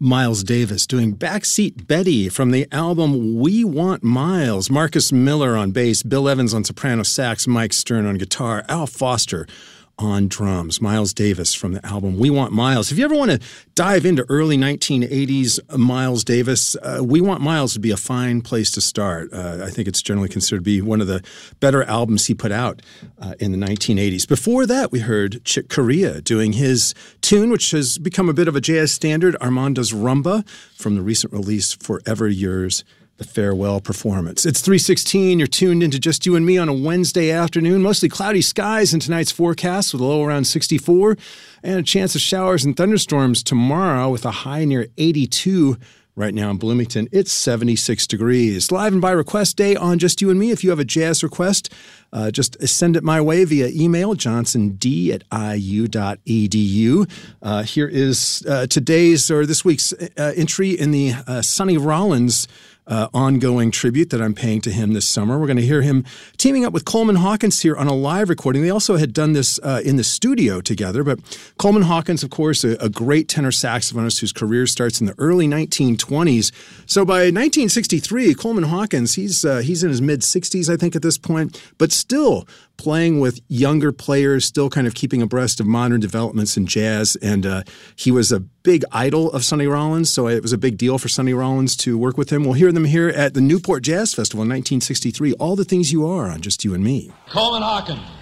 Miles Davis doing Backseat Betty from the album We Want Miles. Marcus Miller on bass, Bill Evans on soprano sax, Mike Stern on guitar, Al Foster on drums. Miles Davis from the album We Want Miles. If you ever want to dive into early 1980s Miles Davis, We Want Miles would be a fine place to start. I think it's generally considered to be one of the better albums he put out in the 1980s. Before that, we heard Chick Corea doing his tune, which has become a bit of a jazz standard, Armando's Rumba, from the recent release Forever Yours, the farewell performance. It's 3:16. You're tuned into Just You and Me on a Wednesday afternoon. Mostly cloudy skies in tonight's forecast with a low around 64 and a chance of showers and thunderstorms tomorrow with a high near 82. Right now in Bloomington, it's 76 degrees. Live and by request day on Just You and Me. If you have a jazz request, just send it my way via email, johnsond@iu.edu. Here is today's or this week's entry in the Sonny Rollins ongoing tribute that I'm paying to him this summer. We're going to hear him teaming up with Coleman Hawkins here on a live recording. They also had done this in the studio together, but Coleman Hawkins, of course, a great tenor saxophonist whose career starts in the early 1920s. So by 1963, Coleman Hawkins, he's in his mid-60s, I think, at this point, but still playing with younger players, still kind of keeping abreast of modern developments in jazz. And he was a big idol of Sonny Rollins, so it was a big deal for Sonny Rollins to work with him. We'll hear them here at the Newport Jazz Festival in 1963. All the Things You Are on Just You and Me. Coleman Hawkins.